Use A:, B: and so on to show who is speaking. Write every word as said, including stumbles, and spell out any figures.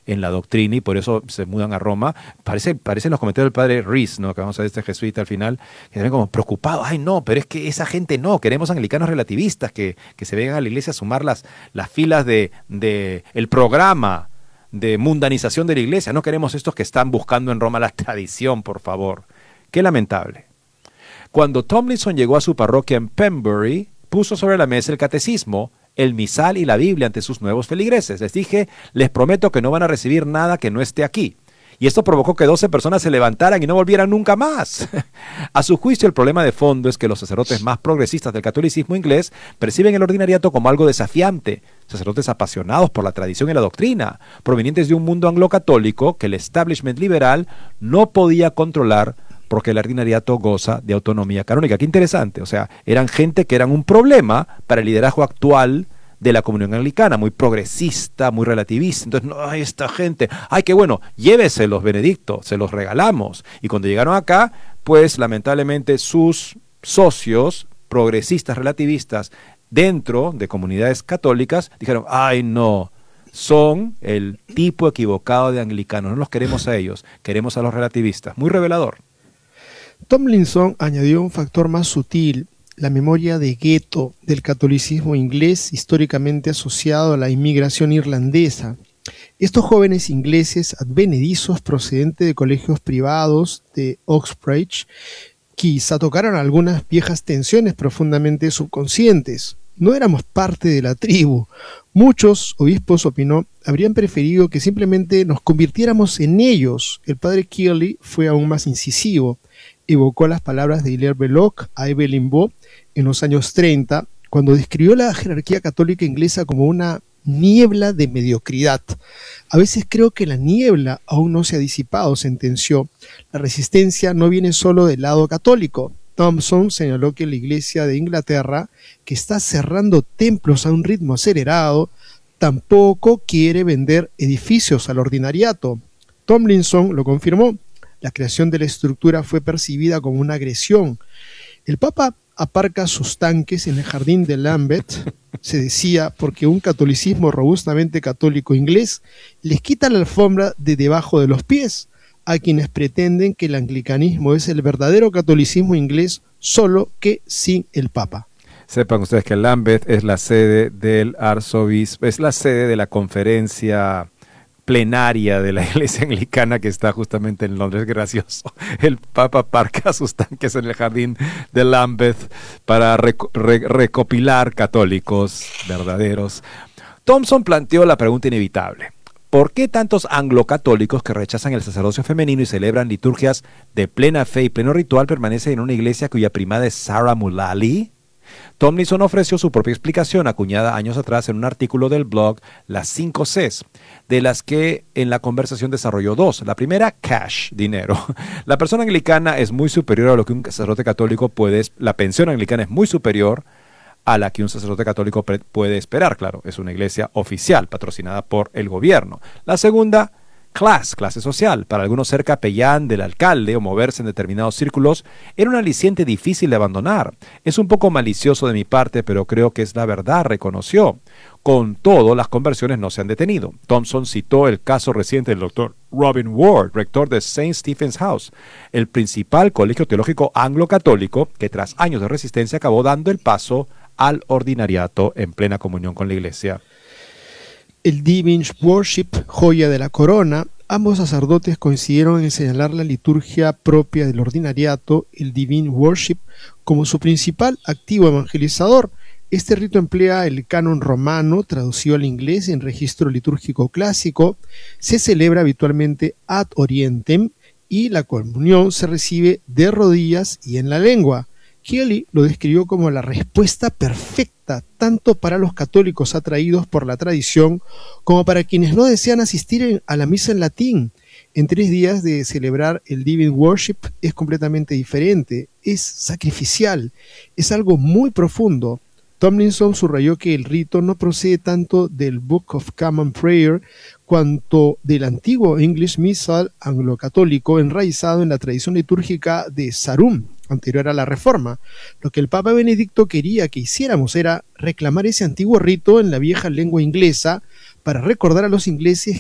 A: en la doctrina y por eso se mudan a Roma. Parece, parecen los comentarios del padre Rees, ¿no? Que vamos a ver este jesuita al final, que se ven como preocupados. Ay, no, pero es que esa gente no, queremos anglicanos relativistas que, que se vengan a la iglesia a sumar las, las filas de, de el programa de mundanización de la iglesia. No queremos estos que están buscando en Roma la tradición, por favor. Qué lamentable. Cuando Tomlinson llegó a su parroquia en Pembury, puso sobre la mesa el catecismo, el misal y la Biblia ante sus nuevos feligreses. Les dije, les prometo que no van a recibir nada que no esté aquí. Y esto provocó que doce personas se levantaran y no volvieran nunca más. A su juicio, el problema de fondo es que los sacerdotes más progresistas del catolicismo inglés perciben el ordinariato como algo desafiante. Sacerdotes apasionados por la tradición y la doctrina, provenientes de un mundo anglo-católico que el establishment liberal no podía controlar porque el ordinariato goza de autonomía canónica. Qué interesante, o sea, eran gente que eran un problema para el liderazgo actual de la comunión anglicana, muy progresista, muy relativista. Entonces, no, ay, esta gente, ay, qué bueno, lléveselos, Benedicto, se los regalamos. Y cuando llegaron acá, pues lamentablemente sus socios progresistas, relativistas, dentro de comunidades católicas, dijeron, ay, no, son el tipo equivocado de anglicanos, no los queremos a ellos, queremos a los relativistas. Muy revelador.
B: Tomlinson añadió un factor más sutil, la memoria de gueto del catolicismo inglés históricamente asociado a la inmigración irlandesa. Estos jóvenes ingleses advenedizos procedentes de colegios privados de Oxbridge quizá tocaron algunas viejas tensiones profundamente subconscientes. No éramos parte de la tribu. Muchos obispos, opinó, habrían preferido que simplemente nos convirtiéramos en ellos. El padre Kearley fue aún más incisivo. Evocó las palabras de Hilaire Belloc a Evelyn Waugh en los años treinta, cuando describió la jerarquía católica inglesa como una niebla de mediocridad. A veces creo que la niebla aún no se ha disipado, sentenció. La resistencia no viene solo del lado católico. Thompson señaló que la Iglesia de Inglaterra, que está cerrando templos a un ritmo acelerado, tampoco quiere vender edificios al ordinariato. Tomlinson lo confirmó. La creación de la estructura fue percibida como una agresión. El Papa aparca sus tanques en el jardín de Lambeth, se decía, porque un catolicismo robustamente católico inglés les quita la alfombra de debajo de los pies a quienes pretenden que el anglicanismo es el verdadero catolicismo inglés, solo que sin el Papa.
A: Sepan ustedes que Lambeth es la sede del arzobispo, es la sede de la conferencia plenaria de la iglesia anglicana que está justamente en Londres. Gracioso. El Papa aparca sus tanques en el jardín de Lambeth para reco re recopilar católicos verdaderos. Thompson planteó la pregunta inevitable. ¿Por qué tantos anglocatólicos que rechazan el sacerdocio femenino y celebran liturgias de plena fe y pleno ritual permanecen en una iglesia cuya primada es Sarah Mullally? Tomlinson ofreció su propia explicación, acuñada años atrás en un artículo del blog Las cinco Cs, de las que en la conversación desarrolló dos. La primera, cash, dinero. La persona anglicana es muy superior a lo que un sacerdote católico puede, la pensión anglicana es muy superior a la que un sacerdote católico puede esperar, claro, es una iglesia oficial, patrocinada por el gobierno. La segunda, class, clase social. Para algunos ser capellán del alcalde o moverse en determinados círculos era un aliciente difícil de abandonar. Es un poco malicioso de mi parte, pero creo que es la verdad, reconoció. Con todo, las conversiones no se han detenido. Thompson citó el caso reciente del doctor Robin Ward, rector de Saint Stephen's House, el principal colegio teológico anglo-católico que tras años de resistencia acabó dando el paso al ordinariato en plena comunión con la iglesia.
B: El Divine Worship, joya de la corona, ambos sacerdotes coincidieron en señalar la liturgia propia del ordinariato, el Divine Worship, como su principal activo evangelizador. Este rito emplea el canon romano, traducido al inglés en registro litúrgico clásico, se celebra habitualmente ad orientem y la comunión se recibe de rodillas y en la lengua. Kearley lo describió como la respuesta perfecta tanto para los católicos atraídos por la tradición como para quienes no desean asistir a la misa en latín. En tres días de celebrar el Divine Worship es completamente diferente, es sacrificial, es algo muy profundo. Tomlinson subrayó que el rito no procede tanto del Book of Common Prayer cuanto del antiguo English Missal anglo-católico enraizado en la tradición litúrgica de Sarum, anterior a la Reforma. Lo que el Papa Benedicto quería que hiciéramos era reclamar ese antiguo rito en la vieja lengua inglesa para recordar a los ingleses